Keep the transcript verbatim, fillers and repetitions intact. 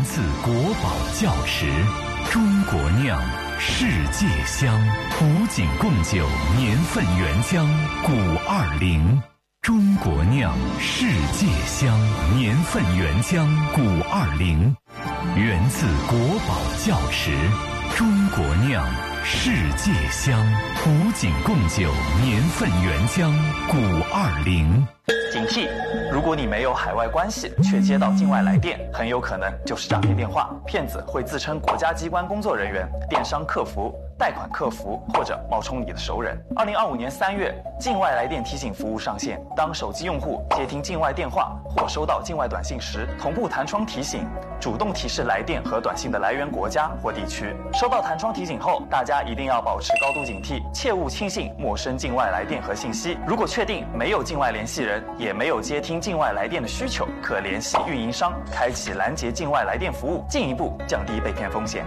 自国宝窖池，中国酿，世界香。古井贡酒年份原浆古二零，中国酿，世界香，年份原浆古二零，源自国宝窖池，中国酿，世界香。古井贡酒年份原浆古二零。 警惕！如果你没有海外关系，却接到境外来电，很有可能就是诈骗电话。骗子会自称国家机关工作人员、电商客服、贷款客服，或者冒充你的熟人。二零二五年三月，境外来电提醒服务上线。当手机用户接听境外电话或收到境外短信时，同步弹窗提醒，主动提示来电和短信的来源国家或地区。收到弹窗提醒后，大家一定要保持高度警惕，切勿轻信陌生境外来电和信息。如果确定没有境外联系人，也没有接听境外来电的需求，可联系运营商，开启拦截境外来电服务，进一步降低被骗风险。